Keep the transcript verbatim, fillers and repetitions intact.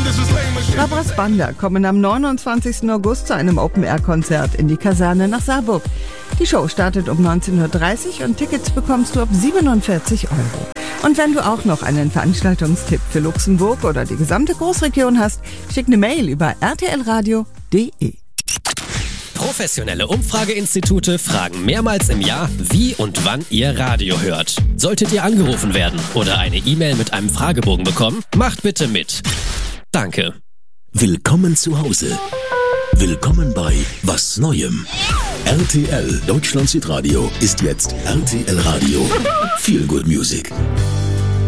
Barbras Banda kommen am neunundzwanzigsten August zu einem Open-Air-Konzert in die Kaserne nach Saarburg. Die Show startet um neunzehn Uhr dreißig und Tickets bekommst du ab siebenundvierzig Euro. Und wenn du auch noch einen Veranstaltungstipp für Luxemburg oder die gesamte Großregion hast, schick eine Mail über r t l radio punkt d e. Professionelle Umfrageinstitute fragen mehrmals im Jahr, wie und wann ihr Radio hört. Solltet ihr angerufen werden oder eine E-Mail mit einem Fragebogen bekommen, macht bitte mit. Danke. Willkommen zu Hause. Willkommen bei Was Neuem. R T L Deutschland Südradio ist jetzt R T L Radio. Feel Good Music.